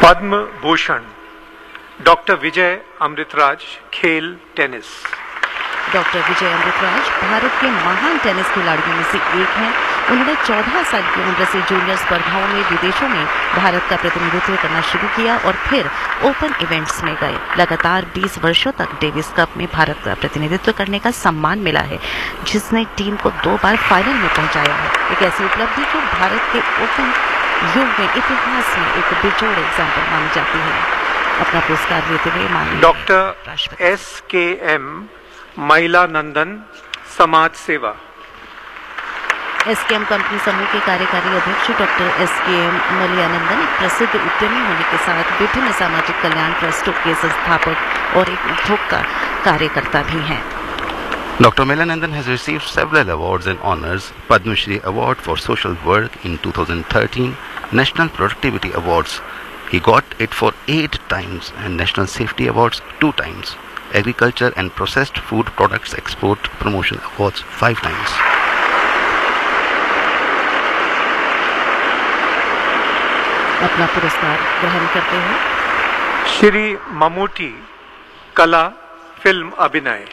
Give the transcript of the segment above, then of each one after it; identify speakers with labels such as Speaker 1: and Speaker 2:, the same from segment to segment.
Speaker 1: Padma Bhushan doctor Vijay Amritraj, खेल tennis.
Speaker 2: Doctor Vijay Amritraj Bharat के महान टेनिस खिलाड़ियों में से एक हैं। उन्होंने 14 साल की उम्र से जूनियर स्पर्धाओं में विदेशों में भारत का प्रतिनिधित्व करना शुरू किया और फिर ओपन इवेंट्स में गए। लगातार 20 वर्षों तक डेविस कप में भारत का प्रतिनिधित्व करने का सम्मान मिला है, जिसने टीम को 2 बार फाइनल में पहुंचाया है। एक ऐसी उपलब्धि जो भारत के ओपन युग में इतिहास में एक बेजोड़ एग्जाम्पल मानी जाती है। अपना पुरस्कार लेते हुए माननीय
Speaker 1: डॉक्टर SKM महिलानंदन, समाज सेवा।
Speaker 2: SKM कंपनी समूह के कार्यकारी अध्यक्ष डॉक्टर SKM महिलानंदन एक प्रसिद्ध उद्यमी होने के साथ विभिन्न सामाजिक कल्याण ट्रस्टों के संस्थापक और एक उद्योग का कार्यकर्ता भी हैं।
Speaker 3: Dr. Mahila has received several awards and honors: Padma Shri Award for Social Work in 2013, National Productivity Awards. He got it for 8 times, and National Safety Awards 2 times. Agriculture and Processed Food Products Export Promotion Awards 5 times.
Speaker 2: अपना पुरस्कार ग्रहण करते हैं
Speaker 1: श्री ममूटी, कला, film अभिनय।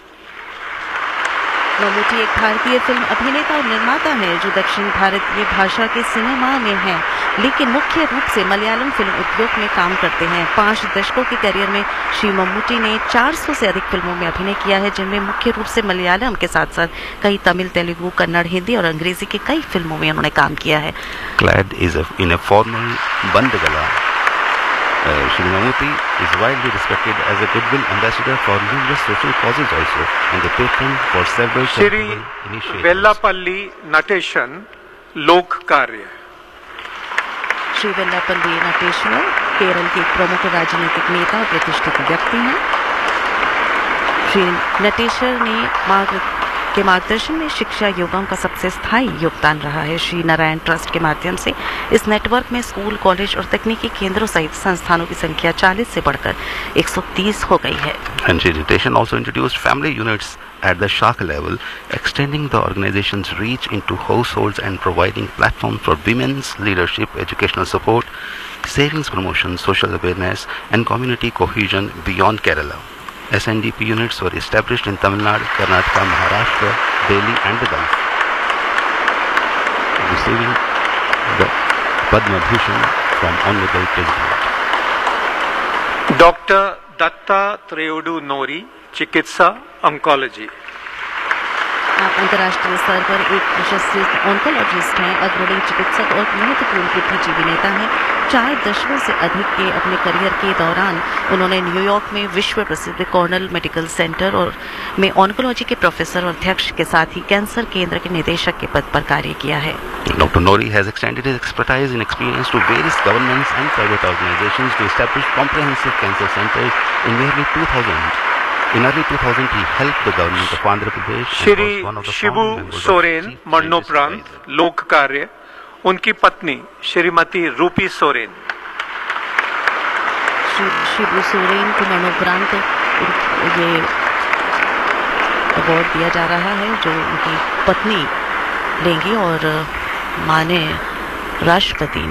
Speaker 2: ममूटी एक भारतीय film अभिनेता और निर्माता है जो दक्षिण भारतीय भाषा के सिनेमा में है, लेकिन मुख्य रूप से मलयालम फिल्म उद्योग में काम करते हैं। 5 दशकों के करियर में श्री ममूटी ने 400 से अधिक फिल्मों में अभिनय किया है, जिनमें मुख्य रूप से मलयालम के साथ साथ कई तमिल, तेलुगु, कन्नड़, हिंदी और अंग्रेजी की कई फिल्मों में उन्होंने काम किया है।
Speaker 3: Clad in a formal bandagala, Shri Mammootty is widely respected as a goodwill ambassador for numerous social causes also, and the patron for several
Speaker 1: Shri
Speaker 3: charitable initiatives.
Speaker 1: Vellappally Natesan, लोक कार्य।
Speaker 2: श्री वेल्लापल्ली नटेश्वर केरल के एक प्रमुख राजनीतिक नेता और प्रतिष्ठित व्यक्ति हैं। श्री नटेश्वर ने के मार्गदर्शन में शिक्षा युवाओं का सबसे स्थायी योगदान रहा है। श्री नारायण ट्रस्ट के माध्यम से इस नेटवर्क में स्कूल, कॉलेज और तकनीकी केंद्रों सहित संस्थानों की संख्या 40 से बढ़कर 130 हो गई है।
Speaker 3: And Shri Natation also introduced family units at the Shakha level, extending the organization's reach into households and providing platforms for women's leadership, educational support, savings promotion, social awareness, and community cohesion beyond Kerala. SNDP units were established in Tamil Nadu, Karnataka, Maharashtra, Delhi, and the Gulf. Receiving the Padma Bhushan from Honorable President.
Speaker 1: Doctor Dutta त्रेउडू Norrie, चिकित्सा, oncology.
Speaker 2: आप अंतर्राष्ट्रीय स्तर पर एक प्रशस्तित oncologist हैं, अग्रणी चिकित्सक और महत्वपूर्ण बुद्धिजीवी नेता हैं। 4 दशकों से अधिक के अपने करियर के दौरान उन्होंने न्यूयॉर्क में विश्व प्रसिद्ध कॉर्नेल मेडिकल सेंटर और में ऑन्कोलॉजी के प्रोफेसर और अध्यक्ष के साथ ही कैंसर केंद्र के निदेशक के पद पर कार्य किया है।
Speaker 3: Dr. Nori has extended his expertise and experience to various governments and private organizations to establish comprehensive cancer centers in nearly 2000. In early 2000, he helped the government of Andhra Pradesh and
Speaker 1: Shri
Speaker 3: was one of the
Speaker 1: Shibu
Speaker 3: founding members of
Speaker 1: Soren,
Speaker 3: Chief
Speaker 1: मरणोपरांत,
Speaker 3: Scientist Advisor.
Speaker 1: लोक कार्य। उनकी पत्नी श्रीमती रूपी सोरेन।
Speaker 2: शिबू सोरेन को मरणोपरांत ये award दिया जा रहा है जो उनकी पत्नी लेंगी और माननीय राष्ट्रपति